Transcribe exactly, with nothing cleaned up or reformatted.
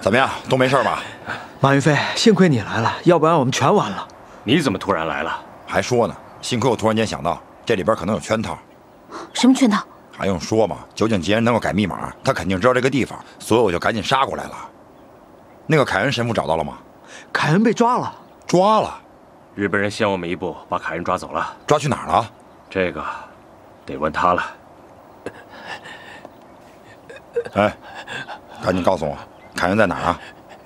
怎么样，都没事吧？ 马云飞，幸亏你来了，要不然我们全完了。 你怎么突然来了？ 还说呢，幸亏我突然间想到，这里边可能有圈套。 什么圈套？ 还用说吗？酒井既然能够改密码，他肯定知道这个地方，所以我就赶紧杀过来了。那个凯恩神父找到了吗？ 凯恩被抓了。 抓了？ 日本人先我们一步把凯恩抓走了。 抓去哪儿了？ 这个得问他了。 哎，赶紧告诉我，凯恩在哪儿啊？